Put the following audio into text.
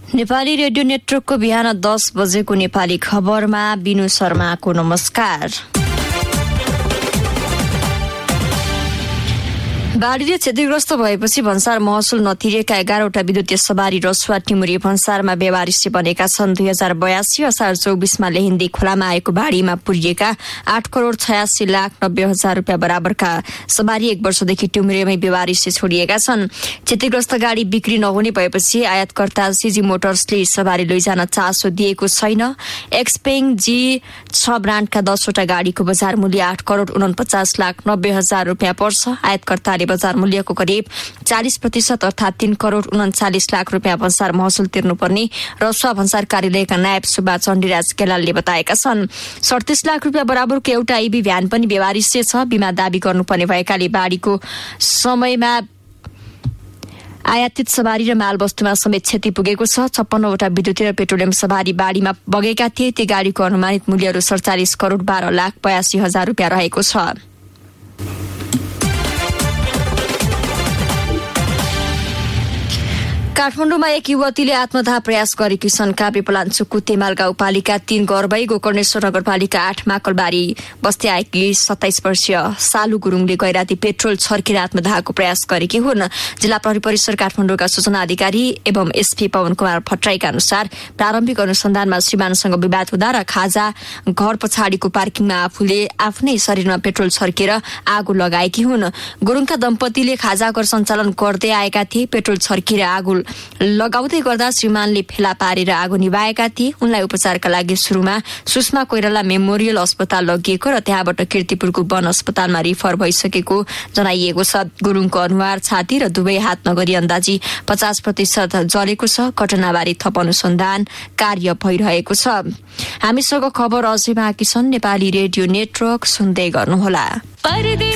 Nepali radio नेटवर्कको बिहान 10 बजेको नेपाली खबरमा बिनु शर्माको नमस्कार। बाढीले क्षतिग्रस्त भएपछि भन्सार महसुल नतिरेका 11वटा विद्युतीय सवारी रसुवा टिमुरी भन्सारमा बेवारिसी बनेका छन्। 2082 असार 24मा लेहिन्दी खोलामा आएको बाढीमा पुरिएका 8,86,90,000 रुपियाँ बराबरका सवारी 1 वर्षदेखि टिमुरेमै बेवारिसी छोडिएका छन्। क्षतिग्रस्त गाडी बिक्री नहुने भएपछि आयातकर्ता सीजी मोटर्सले सवारी लैजान चासो दिएको छैन। एक्सपेङ G6 ब्रान्डका 10वटा गाडीको बजार मूल्य 8,49,90,000 रुपियाँ पर्छ। आयातकर्ताले बजार मूल्यको करिब 40% अर्थात् 3,39,00,000 रुपियाँ भन्सार महसुल तिर्नुपर्ने रसुवा भन्सार कार्यालयका नायब सुब्बा चण्डीराज केलालले बताएका छन्। 37 लाख रुपियाँ बराबरको एउटा ईबी भ्यान पनि बेवारिसी छ। बिमा दाबी गर्नुपर्ने भएकाले बाढीको समयमा आयातित सवारी र मालवस्तुमा समेत क्षति पुगेको छ। 56वटा विद्युतीय र पेट्रोलियम सवारी बाढीमा बगेका थिए। ती गाडीको अनुमानित मूल्यहरू 47,12,82,000 रुपियाँ रहेको छ। काठमाडौँमा एक युवतीले आत्मदाह प्रयास गरेकी छन्। काभ्रेपलाञ्चोकको तेमाल गाउँपालिका 3 गरबाई गोकर्णेश्वर नगरपालिका 8 माकलबारी बस्दै आएकी 27 वर्षीय सालु गुरुङले गैराती पेट्रोल छर्केर आत्मदाहको प्रयास गरेकी हुन्। जिल्ला प्रहरी परिसर काठमाडौँका सूचना अधिकारी एवं एसपी पवन कुमार भट्टराईका अनुसार प्रारम्भिक अनुसन्धानमा श्रीमानसँग विवाद हुँदा र खाजा घर पछाडिको पार्किङमा आफूले आफ्नै शरीरमा पेट्रोल छर्केर आगो लगाएकी हुन्। गुरुङका दम्पतिले खाजा घर सञ्चालन गर्दै आएका थिए। पेट्रोल छर्केर आगो लगाउँदै गर्दा श्रीमानले फेला पारेर आगो निभाएका थिए। उनलाई उपचारका लागि सुरुमा सुषमा कोइराला मेमोरियल अस्पताल लगिएको र त्यहाँबाट कीर्तिपुरको वन अस्पतालमा रिफर भइसकेको जनाइएको छ। गुरुङको अनुहार, छाती र दुवै हात नगरी अन्दाजी 50% जलेको छ। घटनाबारे थप अनुसन्धान कार्य भइरहेको छ। हामीसँग खबर अझै बाँकी छन्। नेपाली रेडियो नेटवर्क सुन्दै गर्नुहोला।